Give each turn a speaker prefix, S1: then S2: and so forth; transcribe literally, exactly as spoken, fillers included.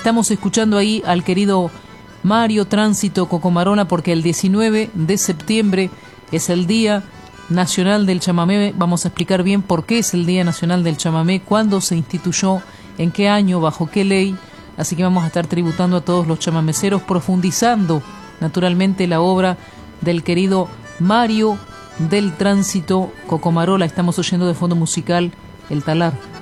S1: Estamos escuchando ahí al querido Mario Tránsito Cocomarola, porque el diecinueve de septiembre es el Día Nacional del Chamamé. Vamos a explicar bien por qué es el Día Nacional del Chamamé, cuándo se instituyó, en qué año, bajo qué ley. Así que vamos a estar tributando a todos los chamameceros, profundizando naturalmente la obra del querido Mario del Tránsito Cocomarola. Estamos oyendo de fondo musical El Talar.